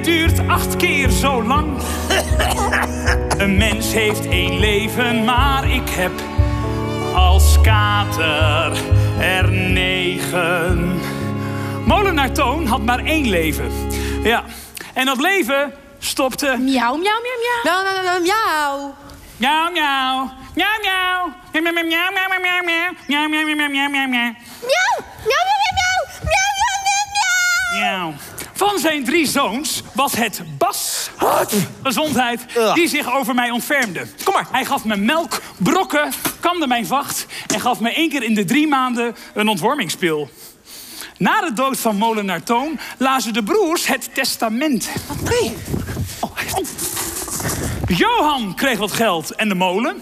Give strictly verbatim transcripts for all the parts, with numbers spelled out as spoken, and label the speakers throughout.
Speaker 1: duurt acht keer zo lang. Een mens heeft één leven, maar ik heb als kater er negen. Molenaar Toon had maar één leven. Ja, en dat leven stopte...
Speaker 2: Miauw, miauw, miauw, miauw.
Speaker 3: Miauw, miauw, miauw, miauw.
Speaker 1: Miauw, miauw. Miauw, miauw. Miauw, miauw, miauw, miauw, miauw, miauw. Miauw, miauw, miauw, miauw, miauw, miauw.
Speaker 2: Miauw, miauw, miauw, miauw. Miauw, miauw, miauw.
Speaker 1: Miauw. Van zijn drie zoons was het Bas, gezondheid, die zich over mij ontfermde. Kom maar. Hij gaf me melk, brokken, kamde mijn vacht en gaf me één keer in de drie maanden een ontwormingspil. Na de dood van Molenaar Toon lazen de broers het testament.
Speaker 3: Wat nee?
Speaker 1: Oh, oh. Johan kreeg wat geld en de molen.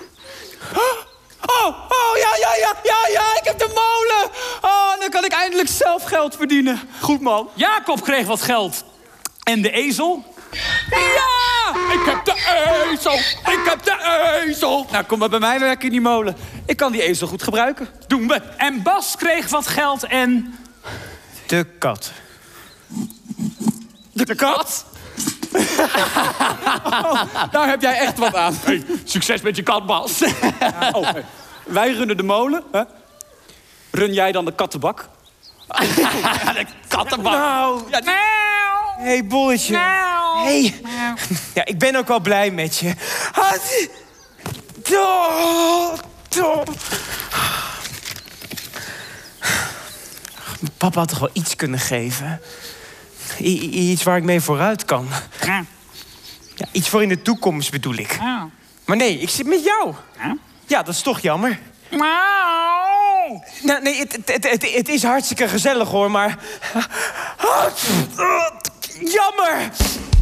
Speaker 4: Oh, oh, ja, ja, ja, ja, ja, ik heb de molen. Oh, dan kan ik eindelijk zelf geld verdienen. Goed, man.
Speaker 1: Jacob kreeg wat geld en de ezel.
Speaker 4: Ja, ik heb de ezel. Ik heb de ezel. Nou, kom maar bij mij werken in die molen. Ik kan die ezel goed gebruiken.
Speaker 1: Doen we. En Bas kreeg wat geld en...
Speaker 5: De kat.
Speaker 4: De kat? Oh, daar heb jij echt wat aan.
Speaker 1: Hey, succes met je kat, Bas.
Speaker 4: Ja, oh, hey. Wij runnen de molen. Hè? Run jij dan de kattenbak?
Speaker 1: De kattenbak.
Speaker 5: Nou,
Speaker 1: Ja, nou.
Speaker 5: hé, hey, bolletje.
Speaker 1: Nou.
Speaker 5: Hey. Ja, ik ben ook wel blij met je. Had- Do- do- Papa had toch wel iets kunnen geven? I- i- iets waar ik mee vooruit kan.
Speaker 1: Ja.
Speaker 5: Ja, iets voor in de toekomst bedoel ik.
Speaker 1: Ja.
Speaker 5: Maar nee, ik zit met jou.
Speaker 1: Ja.
Speaker 5: Ja, dat is toch jammer.
Speaker 1: Nou.
Speaker 5: Nou, nee, het, het, het, het, het is hartstikke gezellig hoor, maar... Jammer!